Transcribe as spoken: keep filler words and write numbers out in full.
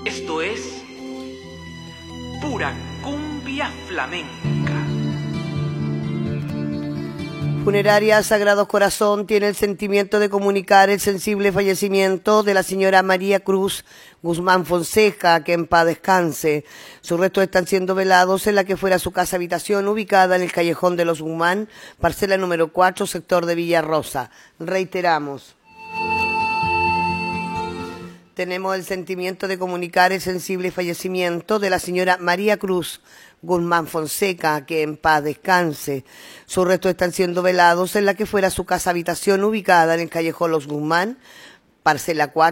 Esto es pura cumbia flamenca. Funeraria Sagrado Corazón tiene el sentimiento de comunicar el sensible fallecimiento de la señora María Cruz Guzmán Fonseca, que en paz descanse. Sus restos están siendo velados en la que fuera su casa habitación, ubicada en el Callejón de los Guzmán, parcela número cuatro, sector de Villa Rosa. Reiteramos. Tenemos el sentimiento de comunicar el sensible fallecimiento de la señora María Cruz Guzmán Fonseca, que en paz descanse. Sus restos están siendo velados en la que fuera su casa habitación, ubicada en el Callejón Los Guzmán, parcela cuatro.